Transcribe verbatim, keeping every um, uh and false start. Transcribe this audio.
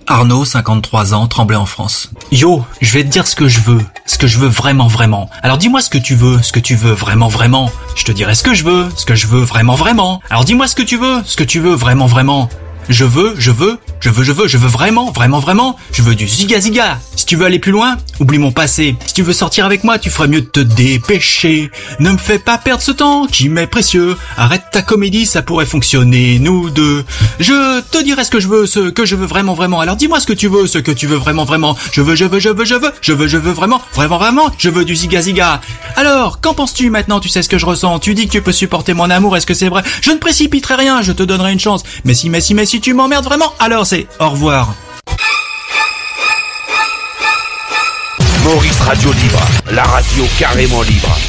Arnaud, cinquante-trois ans, Tremblay en France. Yo, je vais te dire ce que je veux, ce que je veux vraiment vraiment. Alors dis-moi ce que tu veux, ce que tu veux vraiment vraiment. Je te dirai ce que je veux, ce que je veux vraiment vraiment. Alors dis-moi ce que tu veux, ce que tu veux vraiment vraiment. Je veux, je veux, je veux, je veux, je veux vraiment, vraiment, vraiment. Je veux du ziga ziga. Si tu veux aller plus loin, oublie mon passé. Si tu veux sortir avec moi, tu ferais mieux de te dépêcher. Ne me fais pas perdre ce temps qui m'est précieux. Arrête ta comédie, ça pourrait fonctionner, nous deux. Je te dirai ce que je veux, ce que je veux vraiment, vraiment. Alors dis-moi ce que tu veux, ce que tu veux vraiment, vraiment. Je veux, je veux, je veux, je veux, je veux, je veux vraiment, vraiment, vraiment. Je veux du ziga ziga. Alors, qu'en penses-tu maintenant? Tu sais ce que je ressens. Tu dis que tu peux supporter mon amour. Est-ce que c'est vrai? Je ne précipiterai rien, je te donnerai une chance. Mais si, mais si, mais si tu m'emmerdes vraiment, alors c'est au revoir. Maurice Radio Libre, la radio carrément libre.